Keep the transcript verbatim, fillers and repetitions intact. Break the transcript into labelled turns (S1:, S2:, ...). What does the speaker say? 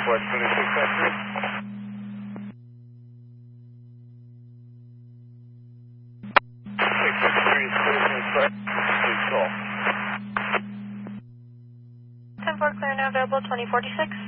S1: Flight twenty-six, after. six six three is clear for inspect. Please call.
S2: ten four clear now available, twenty forty-six.